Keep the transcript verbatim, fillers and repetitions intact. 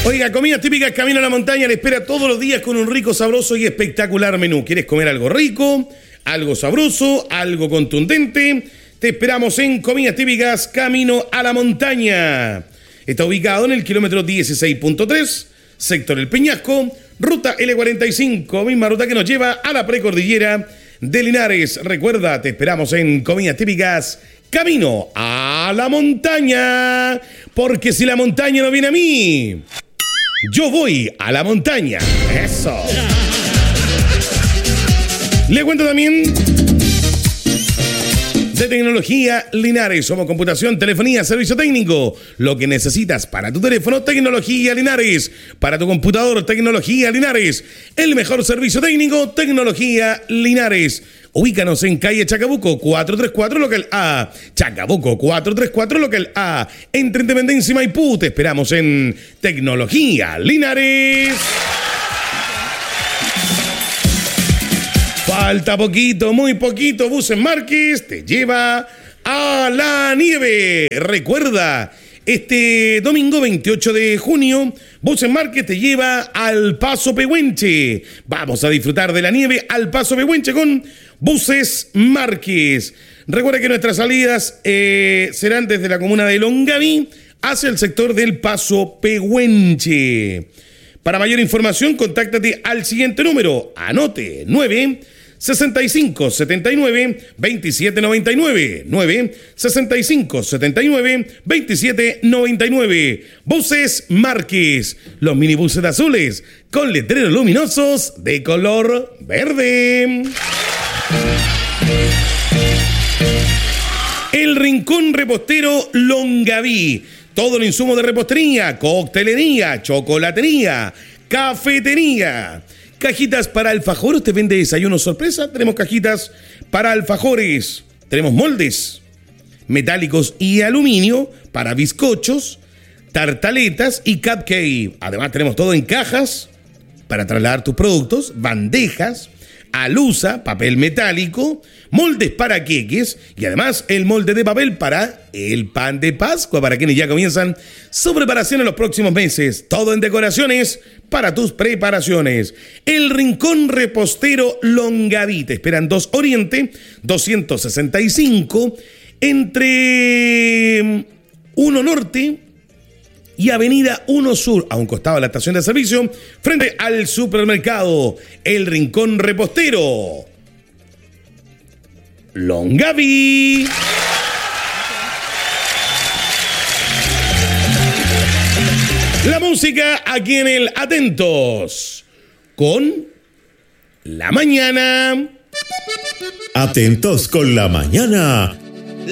Oiga, comidas típicas Camino a la Montaña le espera todos los días con un rico, sabroso y espectacular menú. ¿Quieres comer algo rico, algo sabroso, algo contundente? Te esperamos en Comidas Típicas Camino a la Montaña. Está ubicado en el kilómetro dieciséis punto tres, sector El Peñasco, ruta L cuarenta y cinco, misma ruta que nos lleva a la precordillera de Linares. Recuerda, te esperamos en Comidas Típicas Camino a la Montaña, porque si la montaña no viene a mí, yo voy a la montaña. Eso. Le cuento también de Tecnología Linares. Somos computación, telefonía, servicio técnico. Lo que necesitas para tu teléfono, Tecnología Linares. Para tu computador, Tecnología Linares. El mejor servicio técnico, Tecnología Linares. Ubícanos en calle Chacabuco cuatrocientos treinta y cuatro, local A. Chacabuco cuatrocientos treinta y cuatro, local A. Entre Independencia y Maipú, te esperamos en Tecnología Linares. Falta poquito, muy poquito. Buses Márquez te lleva a la nieve. Recuerda, este domingo veintiocho de junio, Buses Márquez te lleva al Paso Pehuenche. Vamos a disfrutar de la nieve al Paso Pehuenche con Buses Márquez. Recuerda que nuestras salidas eh, serán desde la comuna de Longaví hacia el sector del Paso Pehuenche. Para mayor información, contáctate al siguiente número. Anote: nueve sesenta y cinco setenta y nueve veintisiete noventa y nueve. nueve sesenta y cinco setenta y nueve veintisiete noventa y nueve. Buses Márquez, los minibuses azules con letreros luminosos de color verde. El Rincón Repostero Longaví. Todo el insumo de repostería, coctelería, chocolatería, cafetería. Cajitas para alfajores, ¿te vende desayuno sorpresa? Tenemos cajitas para alfajores. Tenemos moldes metálicos y aluminio para bizcochos, tartaletas y cupcake. Además tenemos todo en cajas para trasladar tus productos, bandejas, alusa, papel metálico, moldes para queques y además el molde de papel para el pan de Pascua, para quienes ya comienzan su preparación en los próximos meses. Todo en decoraciones para tus preparaciones. El Rincón Repostero Longaví. Te esperan dos Oriente, doscientos sesenta y cinco, entre uno Norte y Avenida uno Sur, a un costado de la estación de servicio, frente al supermercado El Rincón Repostero Longaví. La música aquí en el Atentos con la Mañana. Atentos con la Mañana.